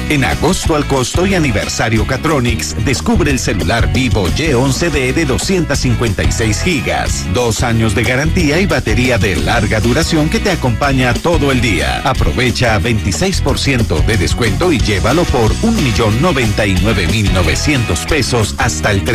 En agosto al costo y aniversario Catronics, descubre el celular Vivo Y11D de 256 gigas, 2 años de garantía y batería de larga duración que te acompaña todo el día. Aprovecha 26% de descuento y llévalo por $1,099,900 hasta el